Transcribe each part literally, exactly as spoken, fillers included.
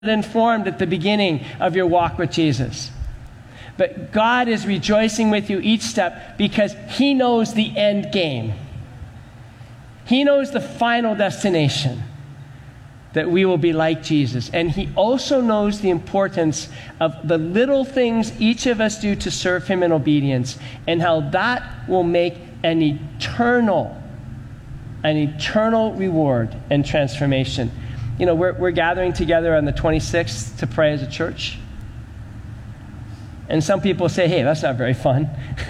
informed at the beginning of your walk with Jesus. But God is rejoicing with you each step because He knows the end game. He knows the final destination, that we will be like Jesus. And He also knows the importance of the little things each of us do to serve Him in obedience, and how that will make an eternal, an eternal reward and transformation. You know, we're, we're gathering together on the twenty-sixth to pray as a church. And some people say, hey, that's not very fun.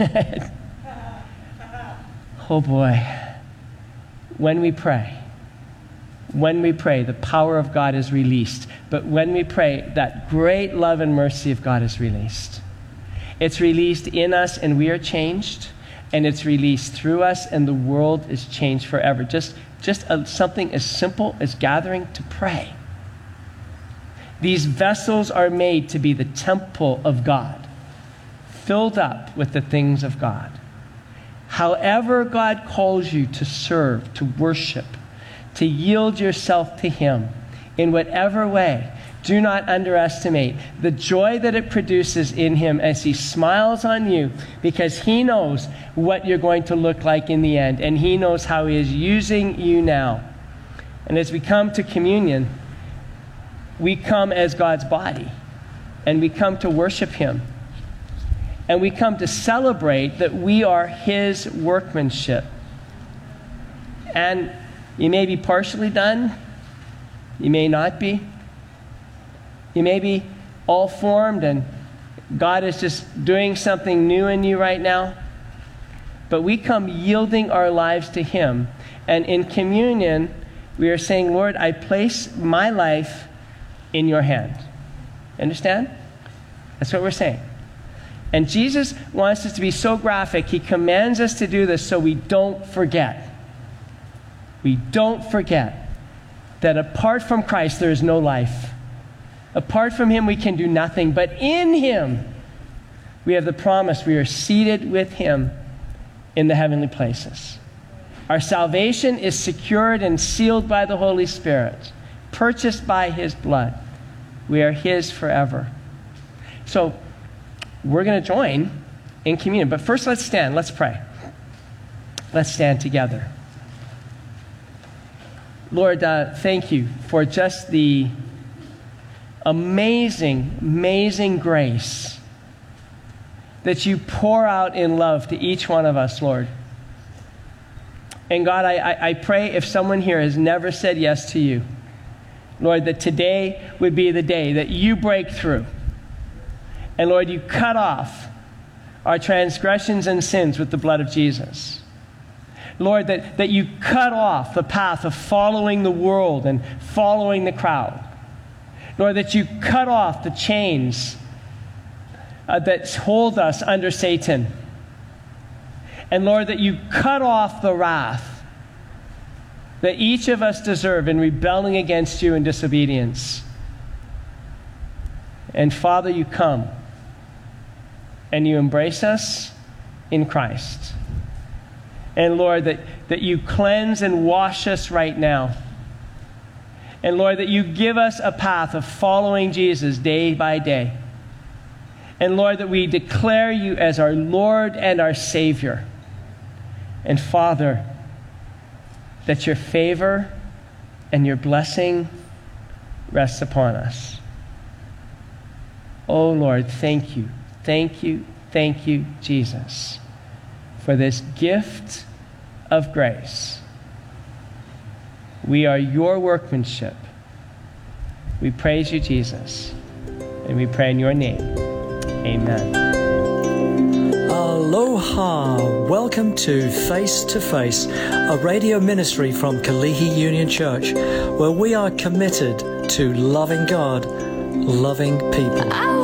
Oh boy. When we pray, when we pray, the power of God is released. But when we pray, that great love and mercy of God is released. It's released in us and we are changed. And it's released through us and the world is changed forever. Just Just a, something as simple as gathering to pray. These vessels are made to be the temple of God, filled up with the things of God. However God calls you to serve, to worship, to yield yourself to Him, in whatever way, do not underestimate the joy that it produces in Him as He smiles on you, because He knows what you're going to look like in the end, and He knows how He is using you now. And as we come to communion, we come as God's body, and we come to worship Him, and we come to celebrate that we are His workmanship. And you may be partially done, you may not be. You may be all formed and God is just doing something new in you right now. But we come yielding our lives to Him. And in communion, we are saying, Lord, I place my life in your hand. Understand? That's what we're saying. And Jesus wants us to be so graphic. He commands us to do this so we don't forget. We don't forget that apart from Christ, there is no life. Apart from Him, we can do nothing. But in Him, we have the promise we are seated with Him in the heavenly places. Our salvation is secured and sealed by the Holy Spirit, purchased by His blood. We are His forever. So we're going to join in communion. But first, let's stand. Let's pray. Let's stand together. Lord, uh, thank you for just the amazing, amazing grace that you pour out in love to each one of us, Lord. And God, I, I, I pray if someone here has never said yes to you, Lord, that today would be the day that you break through. And Lord, you cut off our transgressions and sins with the blood of Jesus. Lord, that, that you cut off the path of following the world and following the crowd. Lord, that you cut off the chains uh, that hold us under Satan. And Lord, that you cut off the wrath that each of us deserve in rebelling against you in disobedience. And Father, you come and you embrace us in Christ. And Lord, that, that you cleanse and wash us right now. And Lord, that you give us a path of following Jesus day by day. And Lord, that we declare you as our Lord and our Savior. And Father, that your favor and your blessing rests upon us. Oh Lord, thank you, thank you, thank you, Jesus, for this gift of grace. We are your workmanship. We praise you, Jesus, and we pray in your name. Amen. Aloha. Welcome to Face to Face, a radio ministry from Kalihi Union Church, where we are committed to loving God, loving people.